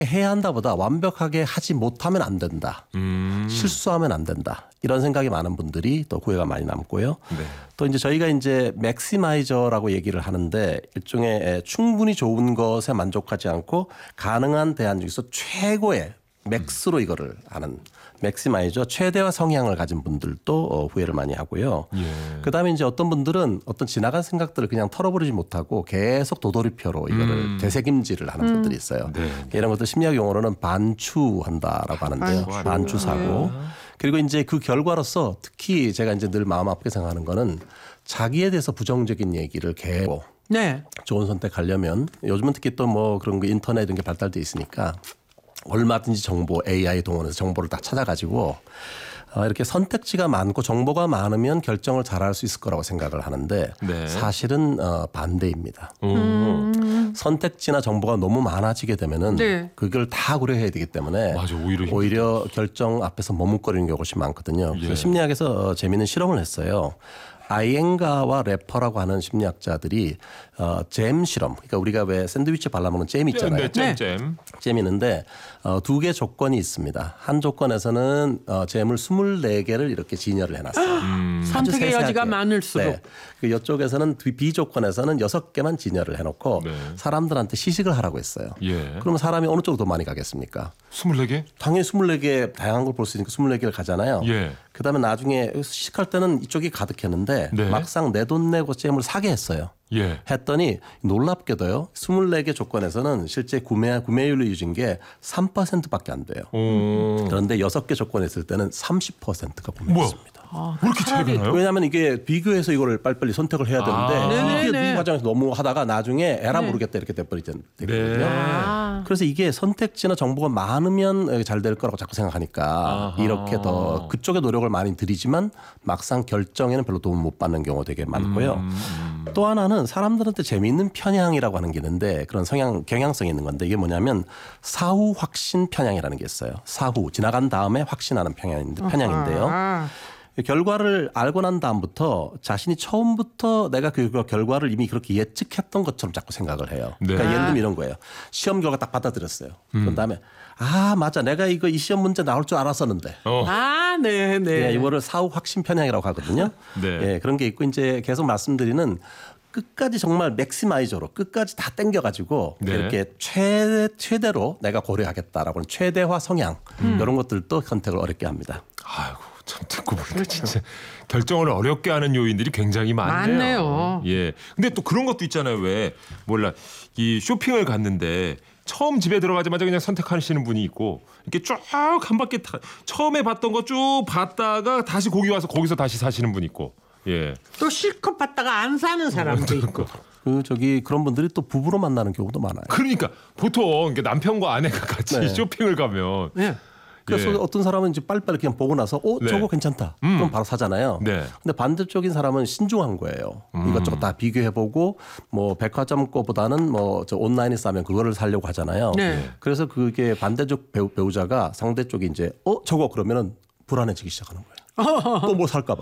해야 한다보다 완벽하게 하지 못하면 안 된다. 실수하면 안 된다. 이런 생각이 많은 분들이 또 후회가 많이 남고요. 네. 또 이제 저희가 이제 맥시마이저라고 얘기를 하는데 일종의 충분히 좋은 것에 만족하지 않고 가능한 대안 중에서 최고의 맥스로 이거를 하는 맥시마이저 최대화 성향을 가진 분들도 후회를 많이 하고요. 예. 그다음에 이제 어떤 분들은 어떤 지나간 생각들을 그냥 털어버리지 못하고 계속 도돌이표로 이거를 되새김질을 하는 분들이 있어요. 네. 이런 것들 심리학 용어로는 반추한다라고 하는데요. 반추 사고. 그리고 이제 그 결과로서 특히 제가 이제 늘 마음 아프게 생각하는 거는 자기에 대해서 부정적인 얘기를 계속 네. 좋은 선택하려면 요즘은 특히 또 뭐 그런 거 인터넷 이런 게 발달돼 있으니까 얼마든지 정보 AI 동원해서 정보를 다 찾아가지고 이렇게 선택지가 많고 정보가 많으면 결정을 잘할 수 있을 거라고 생각을 하는데 네. 사실은 반대입니다. 선택지나 정보가 너무 많아지게 되면은 네. 그걸 다 고려해야 되기 때문에 맞아, 오히려 결정 앞에서 머뭇거리는 경우가 훨씬 많거든요. 예. 그래서 심리학에서 재미있는 실험을 했어요. 아이엔가와 래퍼라고 하는 심리학자들이 잼 실험, 그러니까 우리가 왜 샌드위치 발라먹는 잼 있잖아요. 네, 잼. 잼 있는데 두 개 조건이 있습니다. 한 조건에서는 잼을 24개를 이렇게 진열을 해놨어요. 선택의 여지가 많을수록. 네. 그 이쪽에서는 B 조건에서는 6개만 진열을 해놓고 네. 사람들한테 시식을 하라고 했어요. 예. 그러면 사람이 어느 쪽으로 더 많이 가겠습니까? 24개? 당연히 24개 다양한 걸 볼 수 있으니까 24개를 가잖아요. 예. 그다음에 나중에 시식할 때는 이쪽이 가득했는데 네. 막상 내 돈 내고 잼을 사게 했어요. 예. 했더니 놀랍게도요. 24개 조건에서는 실제 구매율이 유진 게 3%밖에 안 돼요. 그런데 6개 조건에 있을 때는 30%가 구매했습니다. 왜 이렇게 차이가 나요? 왜냐하면 이게 비교해서 이거를 빨리빨리 선택을 해야 되는데 이게 네네네. 이 과정에서 너무 하다가 나중에 에라 모르겠다 이렇게 되거든요. 그래서 이게 선택지나 정보가 많으면 잘 될 거라고 자꾸 생각하니까 이렇게 더 그쪽에 노력을 많이 들이지만 막상 결정에는 별로 도움 못 받는 경우가 되게 많고요. 또 하나는 사람들한테 재미있는 편향이라고 하는 게 있는데 그런 경향성이 있는 건데 이게 뭐냐면 사후 확신 편향이라는 게 있어요. 사후 지나간 다음에 확신하는 편향인데요. 결과를 알고 난 다음부터 자신이 처음부터 내가 그 결과를 이미 그렇게 예측했던 것처럼 자꾸 생각을 해요. 네. 그러니까 예를 들면 이런 거예요. 시험 결과 딱 받아들였어요. 그런 다음에 맞아 내가 이 시험 문제 나올 줄 알았었는데. 네네. 이거를 사후 확신 편향이라고 하거든요. 네. 예, 그런 게 있고 이제 계속 말씀드리는 끝까지 정말 맥시마이저로 끝까지 다 땡겨가지고 네. 이렇게 최대로 내가 고려하겠다라고 하는 최대화 성향 이런 것들도 선택을 어렵게 합니다. 아이고 참 듣고 보니까 진짜 결정을 어렵게 하는 요인들이 굉장히 많네요. 예. 근데 또 그런 것도 있잖아요. 왜 몰라 이 쇼핑을 갔는데 처음 집에 들어가자마자 그냥 선택하시는 분이 있고 이렇게 쭉 한 바퀴 처음에 봤던 거 쭉 봤다가 다시 거기 와서 거기서 다시 사시는 분 있고. 예. 또 실컷 봤다가 안 사는 사람도 있고. 그런 분들이 또 부부로 만나는 경우도 많아요. 그러니까 보통 남편과 아내가 같이 네. 쇼핑을 가면 네. 그래서 예. 어떤 사람은 이제 빨리빨리 그냥 보고 나서 네. 저거 괜찮다. 그럼 바로 사잖아요. 네. 근데 반대쪽인 사람은 신중한 거예요. 이것저것 다 비교해보고 뭐 백화점 거보다는 뭐 저 온라인에 싸면 그거를 사려고 하잖아요. 네. 그래서 그게 반대쪽 배우자가 상대 쪽이 이제 저거 그러면은 불안해지기 시작하는 거예요. 또 뭐 살까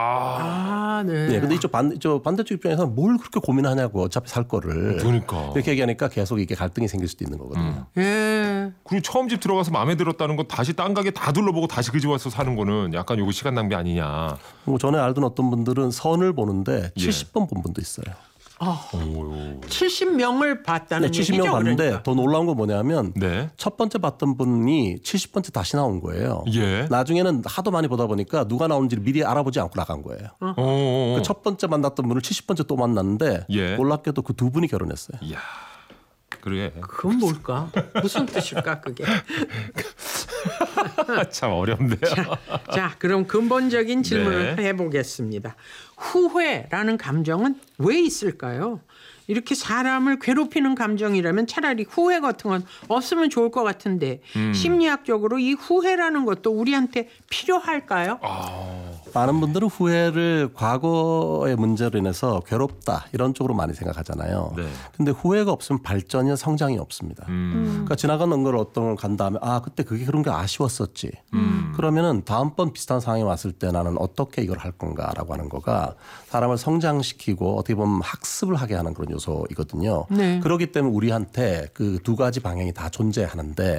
봐. 네. 네, 근데 이쪽 반대쪽 입장에서는 뭘 그렇게 고민하냐고 어차피 살 거를. 그러니까. 이렇게 얘기하니까 계속 이게 갈등이 생길 수도 있는 거거든요. 예. 그리고 처음 집 들어가서 마음에 들었다는 거 다시 딴 가게 다 둘러보고 다시 그 집 와서 사는 거는 약간 요거 시간 낭비 아니냐. 뭐 전에 알던 어떤 분들은 선을 보는데 70번 본 분도 있어요. 70명을 봤다는 네, 얘기죠. 70명 봤는데 그러니까. 더 놀라운 건 뭐냐면 네. 첫 번째 봤던 분이 70번째 다시 나온 거예요. 예. 나중에는 하도 많이 보다 보니까 누가 나오는지를 미리 알아보지 않고 나간 거예요. 그 첫 번째 만났던 분을 70번째 또 만났는데 예. 놀랍게도 그 두 분이 결혼했어요. 이야. 그래. 그건 뭘까? 무슨 뜻일까 그게? 참 어렵네요. 자, 그럼 근본적인 질문을 네. 해보겠습니다. 후회라는 감정은 왜 있을까요? 이렇게 사람을 괴롭히는 감정이라면 차라리 후회 같은 건 없으면 좋을 것 같은데 심리학적으로 이 후회라는 것도 우리한테 필요할까요? 많은 분들은 후회를 과거의 문제로 인해서 괴롭다 이런 쪽으로 많이 생각하잖아요. 네. 근데 후회가 없으면 발전이나 성장이 없습니다. 그러니까 지나가는 걸 어떤 걸 간 다음에 그때 그게 그런 게 아쉬웠었지. 그러면은 다음번 비슷한 상황이 왔을 때 나는 어떻게 이걸 할 건가라고 하는 거가 사람을 성장시키고 어떻게 보면 학습을 하게 하는 그런 요소이거든요. 네. 그렇기 때문에 우리한테 그 두 가지 방향이 다 존재하는데